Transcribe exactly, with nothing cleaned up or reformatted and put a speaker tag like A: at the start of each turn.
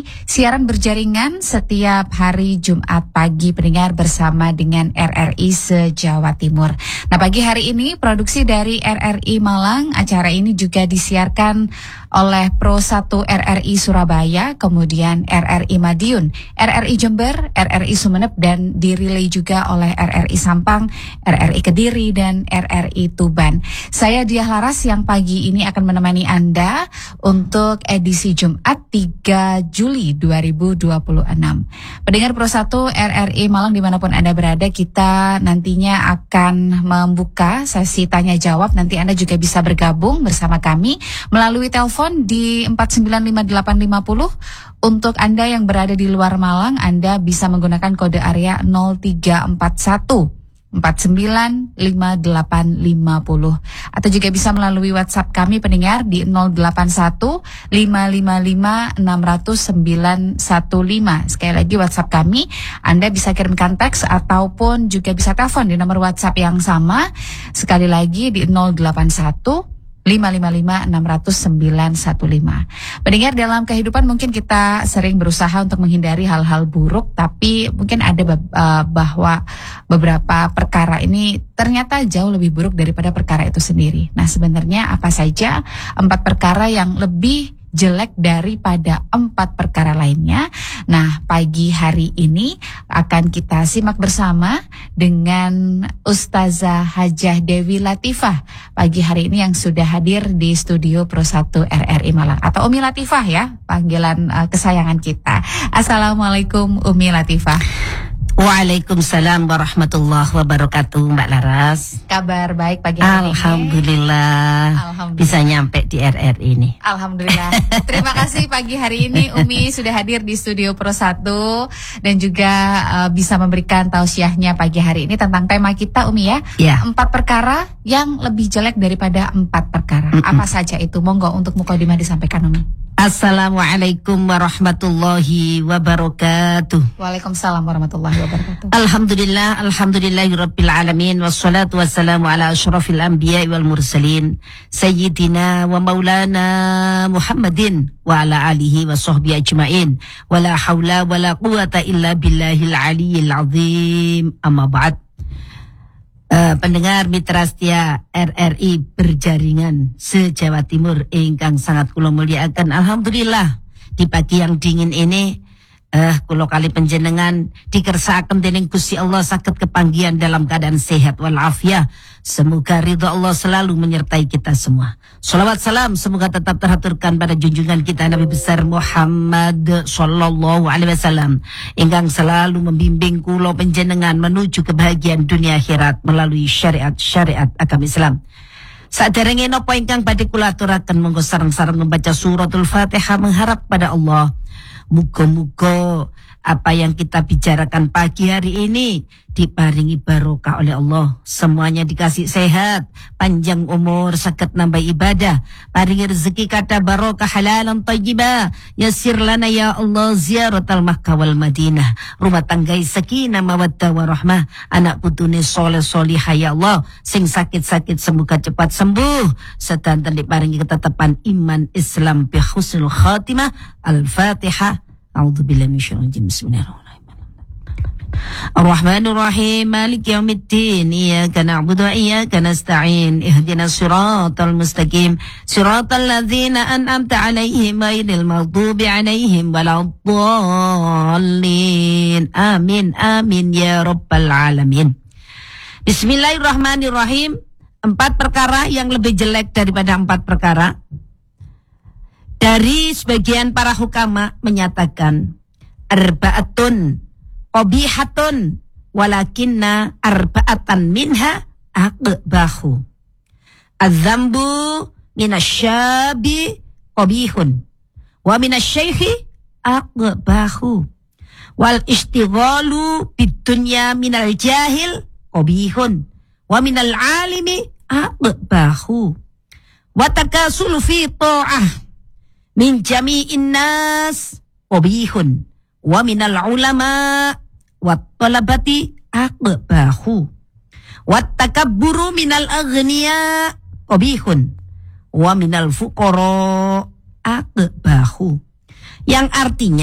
A: siaran berjaringan setiap hari Jumat pagi pendengar bersama dengan R R I se-Jawa Timur. Nah, pagi hari ini produksi dari R R I Malang, acara ini juga disiarkan oleh Pro satu R R I Surabaya, kemudian R R I Madiun, R R I Jember, R R I Sumeneb, dan dirilai juga oleh R R I Sampang, R R I Kediri, dan R R I Tuban. Saya Diah Laras yang pagi ini akan menemani Anda untuk edisi Jumat tiga Juli dua ribu dua puluh enam. Pendengar Pro satu R R I Malang dimanapun Anda berada, kita nantinya akan membuka sesi tanya jawab. Nanti Anda juga bisa bergabung bersama kami melalui telepon di empat sembilan lima delapan lima nol. Untuk Anda yang berada di luar Malang, Anda bisa menggunakan kode area nol tiga empat satu empat sembilan lima delapan lima nol, atau juga bisa melalui WhatsApp kami pendengar di nol delapan satu lima lima lima enam nol nol sembilan satu lima. Sekali lagi WhatsApp kami, Anda bisa kirimkan teks ataupun juga bisa telepon di nomor WhatsApp yang sama. Sekali lagi di nol delapan satu lima lima lima enam nol nol sembilan satu lima. Pendengar, dalam kehidupan mungkin kita sering berusaha untuk menghindari hal-hal buruk, tapi mungkin ada uh, bahwa beberapa perkara ini ternyata jauh lebih buruk daripada perkara itu sendiri. Nah, sebenarnya apa saja empat perkara yang lebih jelek daripada empat perkara lainnya? Nah, pagi hari ini akan kita simak bersama dengan Ustazah Hajah Dewi Latifah pagi hari ini yang sudah hadir di studio Pro satu R R I Malang, atau Umi Latifah ya, panggilan uh, kesayangan kita. Assalamualaikum Umi Latifah.
B: Waalaikumsalam warahmatullahi wabarakatuh, Mbak Laras.
A: Kabar baik pagi hari
B: Alhamdulillah.
A: ini. Alhamdulillah.
B: Bisa nyampe di R R I ini.
A: Alhamdulillah. Terima kasih pagi hari ini Umi sudah hadir di studio Pro satu dan juga uh, bisa memberikan tausiahnya pagi hari ini tentang tema kita, Umi ya.
B: Ya.
A: Empat perkara yang lebih jelek daripada empat perkara. Mm-mm. Apa saja itu? Monggo untuk mukadimah disampaikan, Umi.
B: Assalamualaikum warahmatullahi wabarakatuh.
A: Waalaikumsalam warahmatullahi wabarakatuh.
B: Alhamdulillah, alhamdulillahirabbil alamin, wassalatu wassalamu ala asyrafil anbiya'i wal mursalin, sayyidina wa maulana Muhammadin wa ala alihi wa sahbihi ajmain. Wa la haula wa la quwata illa billahil aliyyil azim. Amma ba'd. Uh, pendengar mitra setia R R I berjaringan se-Jawa Timur ingkang sangat kula mulyakaken, alhamdulillah di pagi yang dingin ini eh kula kali panjenengan dikersakaken dening Gusti Allah saged kepanggihan dalam keadaan sehat walafiat. Semoga ridha Allah selalu menyertai kita semua. Shalawat salam semoga tetap terhaturkan pada junjungan kita Nabi besar Muhammad sallallahu alaihi wasallam ingkang selalu membimbing kula panjenengan menuju kebahagiaan dunia akhirat melalui syariat-syariat agama Islam. Saderenge napa ingkang badhe kula aturaken, monggo sareng-sareng membaca suratul Fatihah mengharap pada Allah. Muga-muga apa yang kita bicarakan pagi hari ini diparingi barokah oleh Allah. Semuanya dikasih sehat, panjang umur, saged nambah ibadah, paringi rezeki kata barokah halalan thayyibah. Yassir lana ya Allah ziaratal Makkah wal Madinah. Rumah tangga sakinah mawaddah warahmah, anak putune soleh solihah ya Allah. Sing sakit-sakit semoga cepat sembuh, sedanten diparingi ketetapan iman Islam bi husnul khatimah. Al-Fatihah. A'udzubillahi minasyaitonir rajim. Bismillahirrahmanirrahim. Ar-Rahmanir Rahim. Maliki yaumiddin. Iyyaka na'budu wa iyyaka nasta'in. Ihdinas siratal mustaqim. Siratal ladzina an'amta 'alaihim ghairil maghdubi 'alaihim waladdallin. Amin amin ya rabbal alamin. Bismillahirrahmanirrahim. Empat perkara yang lebih jelek daripada empat perkara. Dari sebagian para hukama menyatakan arba'atun qabihatun walakinna arba'atan minha aqbahu. Az-zambu minasyabi qabihun wa minasyaikhi aqbahu wal istighalu bidunya minal jahil qabihun wa minal alimi aqbahu wa takasulu fi ta'ah min jami'in nas qabihun wa minal ulama wa talabati aqbahu wa takabburu minal aghniya qabihun wa minal fuqara aqbahu, yang artinya